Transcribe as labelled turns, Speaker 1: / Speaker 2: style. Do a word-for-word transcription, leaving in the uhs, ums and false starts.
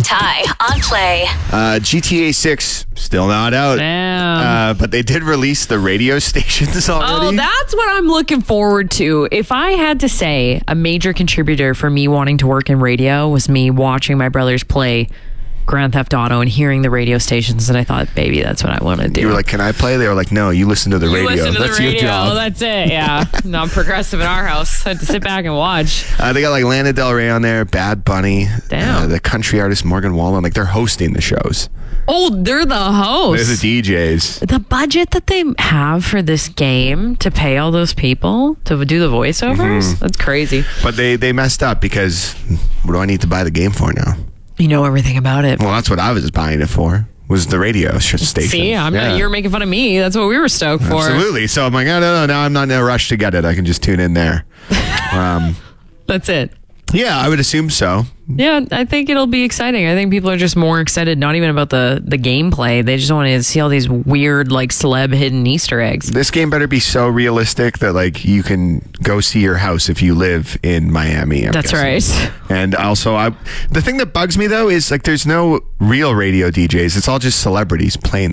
Speaker 1: and Ty on Play.
Speaker 2: Uh, G T A six still not out.
Speaker 3: Damn.
Speaker 2: Uh, but they did release the radio stations already.
Speaker 3: Oh, that's what I'm looking forward to. If I had to say a major contributor for me wanting to work in radio was me watching my brothers play Grand Theft Auto and hearing the radio stations, and I thought, baby, that's what I want to do.
Speaker 2: You were like, can I play? They were like, no, you listen to the
Speaker 3: You
Speaker 2: radio.
Speaker 3: listen to
Speaker 2: That's
Speaker 3: the radio.
Speaker 2: your job.
Speaker 3: That's it. Yeah. Not progressive in our house. I had to sit back and watch.
Speaker 2: Uh, they got like Lana Del Rey on there, Bad Bunny,
Speaker 3: Damn.
Speaker 2: Uh, the country artist Morgan Wallen. Like they're hosting the shows.
Speaker 3: Oh, they're the
Speaker 2: They're
Speaker 3: hosts.
Speaker 2: the D Js.
Speaker 3: The budget that they have for this game to pay all those people to do the voiceovers,
Speaker 2: Mm-hmm.
Speaker 3: that's crazy.
Speaker 2: But they they messed up because what do I need to buy the game for now?
Speaker 3: You know everything about it.
Speaker 2: Well, that's what I was buying it for. Was the radio sh- station.
Speaker 3: See, I'm
Speaker 2: Yeah.
Speaker 3: not, you're making fun of me. That's what we were stoked for.
Speaker 2: Absolutely. So I'm like, oh, no, no, now I'm not in a rush to get it. I can just tune in there. um,
Speaker 3: That's it.
Speaker 2: yeah, I would assume so.
Speaker 3: Yeah, I think it'll be exciting. I think people are just more excited, not even about the, the gameplay. They just want to see all these weird, like, celeb hidden Easter eggs.
Speaker 2: This game better be so realistic that like you can go see your house if you live in Miami. I'm
Speaker 3: That's
Speaker 2: guessing.
Speaker 3: right.
Speaker 2: And also, I the thing that bugs me though is like there's no real radio D Js. It's all just celebrities playing